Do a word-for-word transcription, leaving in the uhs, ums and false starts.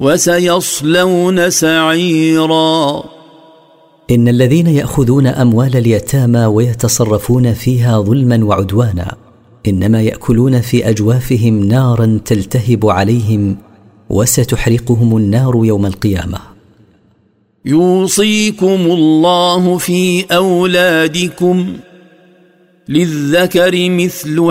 وسيصلون سعيرا. إن الذين يأخذون أموال اليتامى ويتصرفون فيها ظلما وعدوانا إنما يأكلون في أجوافهم نارا تلتهب عليهم وستحرقهم النار يوم القيامة. يوصيكم الله في أولادكم للذكر مثل